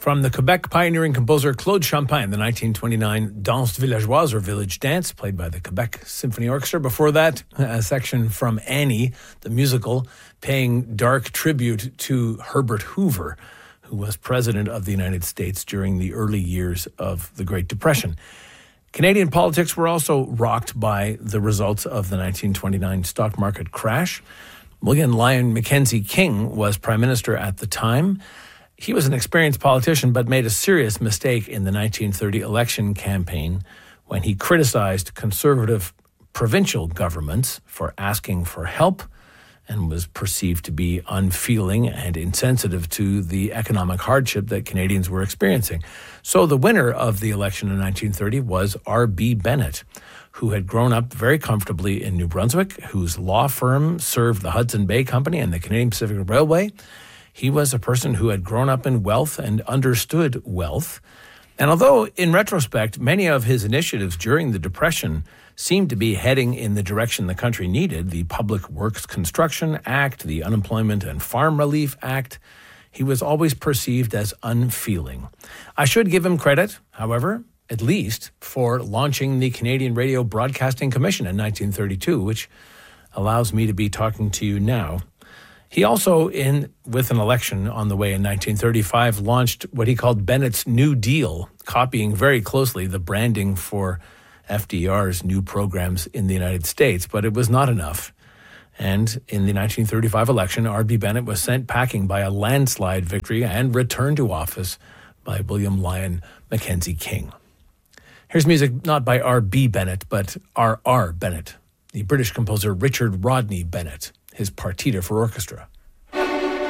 From the Quebec pioneering composer Claude Champagne, the 1929 Danse Villageoise, or Village Dance, played by the Quebec Symphony Orchestra. Before that, a section from Annie, the musical, paying dark tribute to Herbert Hoover, who was President of the United States during the early years of the Great Depression. Canadian politics were also rocked by the results of the 1929 stock market crash. William Lyon Mackenzie King was Prime Minister at the time. He was an experienced politician, but made a serious mistake in the 1930 election campaign when he criticized conservative provincial governments for asking for help and was perceived to be unfeeling and insensitive to the economic hardship that Canadians were experiencing. So the winner of the election in 1930 was R.B. Bennett, who had grown up very comfortably in New Brunswick, whose law firm served the Hudson Bay Company and the Canadian Pacific Railway. He was a person who had grown up in wealth and understood wealth. And although, in retrospect, many of his initiatives during the Depression seemed to be heading in the direction the country needed, the Public Works Construction Act, the Unemployment and Farm Relief Act, he was always perceived as unfeeling. I should give him credit, however, at least for launching the Canadian Radio Broadcasting Commission in 1932, which allows me to be talking to you now. He also, with an election on the way in 1935, launched what he called Bennett's New Deal, copying very closely the branding for FDR's new programs in the United States. But it was not enough. And in the 1935 election, R.B. Bennett was sent packing by a landslide victory and returned to office by William Lyon Mackenzie King. Here's music not by R.B. Bennett, but R.R. Bennett, the British composer Richard Rodney Bennett, his partita for orchestra.